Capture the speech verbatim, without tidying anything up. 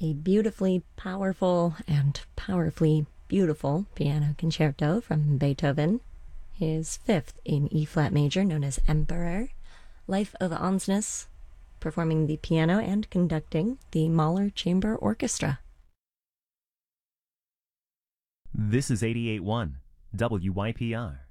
a beautifully powerful and powerfully beautiful piano concerto from Beethoven, his fifth in E-flat major, known as Emperor, Life of Ansnes, performing the piano and conducting the Mahler Chamber Orchestra. This is eighty-eight point one W Y P R,